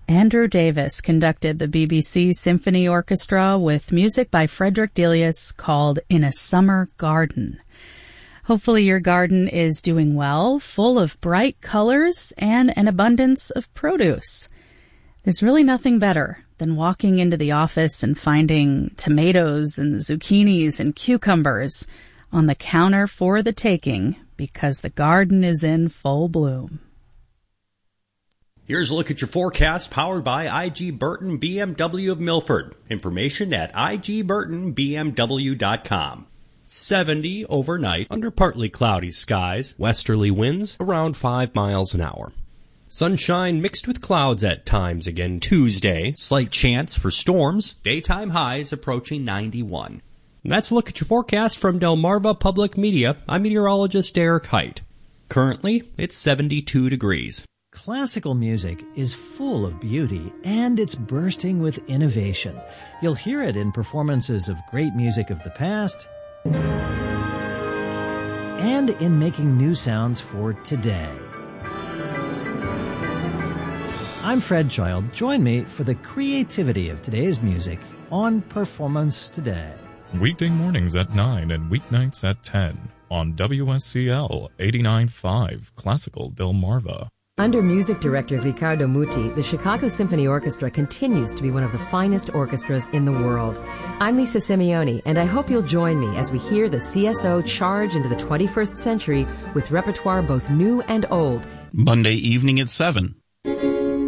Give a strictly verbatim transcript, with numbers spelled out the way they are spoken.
Andrew Davis conducted the B B C Symphony Orchestra with music by Frederick Delius called In a Summer Garden. Hopefully your garden is doing well, full of bright colors and an abundance of produce. There's really nothing better than walking into the office and finding tomatoes and zucchinis and cucumbers on the counter for the taking because the garden is in full bloom. Here's a look at your forecast powered by I G Burton B M W of Milford. Information at I G Burton B M W dot com. seventy overnight under partly cloudy skies. Westerly winds around five miles an hour. Sunshine mixed with clouds at times again Tuesday. Slight chance for storms. Daytime highs approaching ninety-one. And that's a look at your forecast from Delmarva Public Media. I'm meteorologist Derek Height. Currently, it's seventy-two degrees. Classical music is full of beauty, and it's bursting with innovation. You'll hear it in performances of great music of the past and in making new sounds for today. I'm Fred Child. Join me for the creativity of today's music on Performance Today. Weekday mornings at nine and weeknights at ten on W S C L eighty-nine point five Classical Delmarva. Under music director Riccardo Muti, the Chicago Symphony Orchestra continues to be one of the finest orchestras in the world. I'm Lisa Simeone, and I hope you'll join me as we hear the C S O charge into the twenty-first century with repertoire both new and old. Monday evening at seven